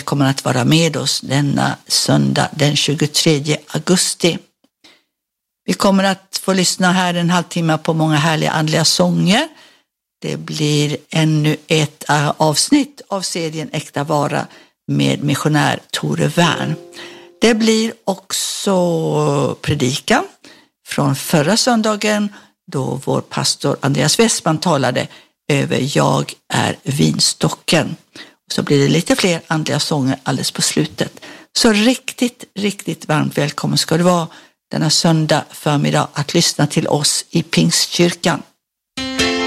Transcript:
kommer att vara med oss denna söndag den 23 augusti. Vi kommer att få lyssna här en halvtimme på många härliga andliga sånger. Det blir ännu ett avsnitt av serien Äkta vara med missionär Tore Wern. Det blir också predikan från förra söndagen då vår pastor Andreas Westman talade över Jag är vinstocken. Och så blir det lite fler andliga sånger alldeles på slutet. Så riktigt varmt välkommen ska du vara denna söndag förmiddag att lyssna till oss i Pingstkyrkan.